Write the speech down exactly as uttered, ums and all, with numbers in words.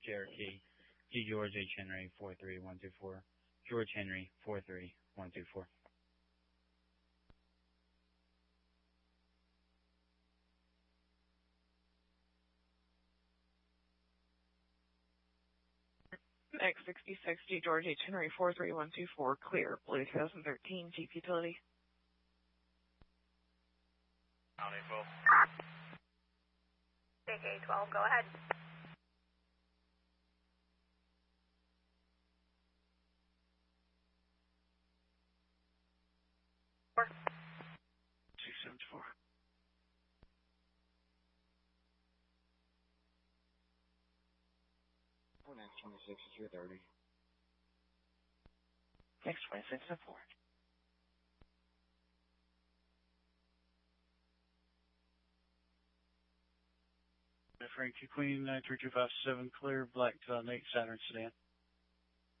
Cherokee, G George H Henry four three one two four, George Henry four three one two four. X sixty-six G George H Henry four three one two four, clear. Blue twenty thirteen Jeep Utility. County twelve. Take A twelve, go ahead. Four. six seven four. Next twenty-six is your thirty. Next twenty-six and four. Frankie Queen, nine three two five seven, clear, black two thousand eight Saturn sedan.